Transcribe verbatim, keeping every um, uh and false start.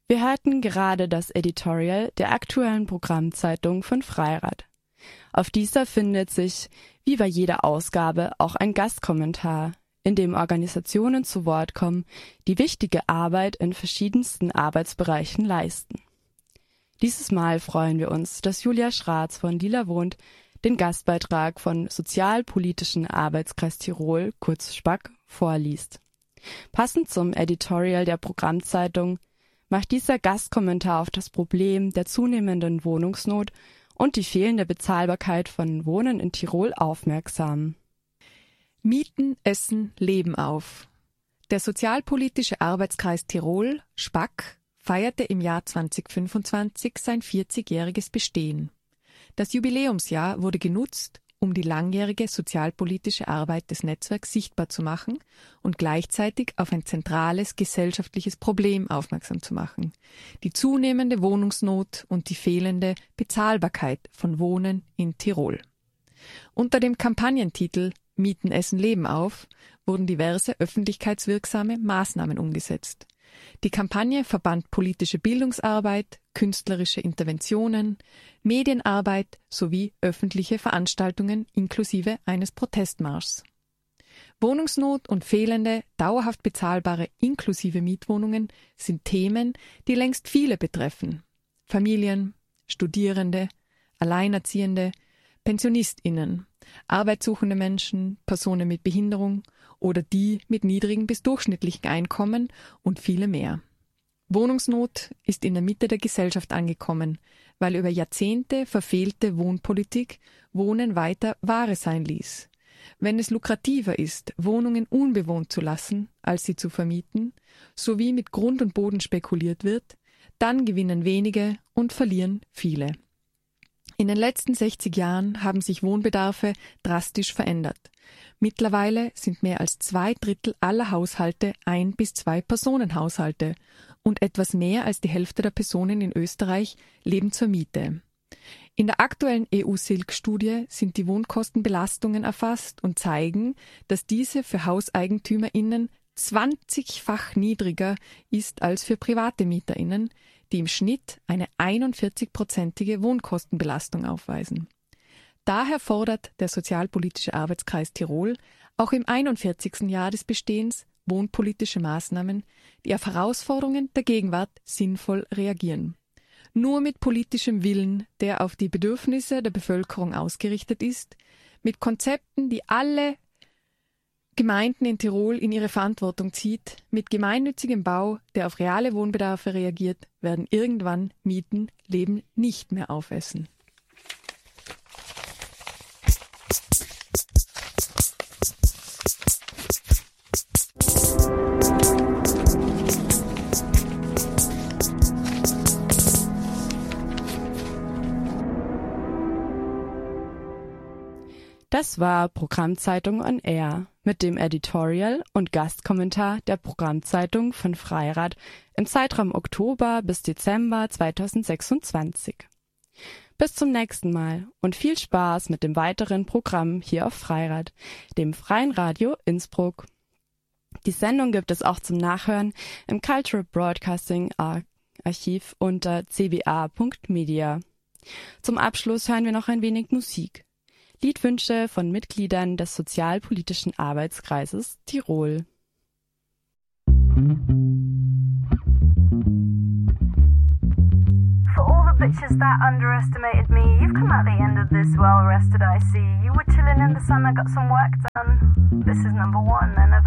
Wir hörten gerade das Editorial der aktuellen Programmzeitung von Freirad. Auf dieser findet sich, wie bei jeder Ausgabe, auch ein Gastkommentar, in dem Organisationen zu Wort kommen, die wichtige Arbeit in verschiedensten Arbeitsbereichen leisten. Dieses Mal freuen wir uns, dass Julia Schratz von Lila wohnt den Gastbeitrag von Sozialpolitischen Arbeitskreis Tirol, kurz SPAK, vorliest. Passend zum Editorial der Programmzeitung macht dieser Gastkommentar auf das Problem der zunehmenden Wohnungsnot und die fehlende Bezahlbarkeit von Wohnen in Tirol aufmerksam. Mieten, Essen, Leben auf. Der Sozialpolitische Arbeitskreis Tirol, SPAK, feierte im Jahr zwanzig fünfundzwanzig sein vierzigjähriges Bestehen. Das Jubiläumsjahr wurde genutzt, um die langjährige sozialpolitische Arbeit des Netzwerks sichtbar zu machen und gleichzeitig auf ein zentrales gesellschaftliches Problem aufmerksam zu machen: die zunehmende Wohnungsnot und die fehlende Bezahlbarkeit von Wohnen in Tirol. Unter dem Kampagnentitel Mieten, Essen, Leben auf wurden diverse öffentlichkeitswirksame Maßnahmen umgesetzt. Die Kampagne verband politische Bildungsarbeit, künstlerische Interventionen, Medienarbeit sowie öffentliche Veranstaltungen inklusive eines Protestmarschs. Wohnungsnot und fehlende, dauerhaft bezahlbare inklusive Mietwohnungen sind Themen, die längst viele betreffen. Familien, Studierende, Alleinerziehende, PensionistInnen, arbeitssuchende Menschen, Personen mit Behinderung oder die mit niedrigen bis durchschnittlichen Einkommen und viele mehr. Wohnungsnot ist in der Mitte der Gesellschaft angekommen, weil über Jahrzehnte verfehlte Wohnpolitik Wohnen weiter Ware sein ließ. Wenn es lukrativer ist, Wohnungen unbewohnt zu lassen, als sie zu vermieten, sowie mit Grund und Boden spekuliert wird, dann gewinnen wenige und verlieren viele. In den letzten sechzig Jahren haben sich Wohnbedarfe drastisch verändert. Mittlerweile sind mehr als zwei Drittel aller Haushalte Ein- bis Zwei-Personen-Haushalte und etwas mehr als die Hälfte der Personen in Österreich leben zur Miete. In der aktuellen E U-Silk-Studie sind die Wohnkostenbelastungen erfasst und zeigen, dass diese für HauseigentümerInnen zwanzigfach niedriger ist als für private MieterInnen, die im Schnitt eine einundvierzig-prozentige Wohnkostenbelastung aufweisen. Daher fordert der Sozialpolitische Arbeitskreis Tirol auch im einundvierzigsten Jahr des Bestehens wohnpolitische Maßnahmen, die auf Herausforderungen der Gegenwart sinnvoll reagieren. Nur mit politischem Willen, der auf die Bedürfnisse der Bevölkerung ausgerichtet ist, mit Konzepten, die alle Gemeinden in Tirol in ihre Verantwortung zieht, mit gemeinnützigem Bau, der auf reale Wohnbedarfe reagiert, werden irgendwann Mieten Leben nicht mehr aufessen. Das war Programmzeitung on Air mit dem Editorial und Gastkommentar der Programmzeitung von Freirad im Zeitraum Oktober bis Dezember zweitausendsechsundzwanzig. Bis zum nächsten Mal und viel Spaß mit dem weiteren Programm hier auf Freirad, dem Freien Radio Innsbruck. Die Sendung gibt es auch zum Nachhören im Cultural Broadcasting Archiv unter c b a punkt media. Zum Abschluss hören wir noch ein wenig Musik. Liedwünsche von Mitgliedern des Sozialpolitischen Arbeitskreises Tirol. For all the bitches that underestimated me, you've come at the end of this well rested, I see. You were chilling in the sun, I got some work done. This is number one, I never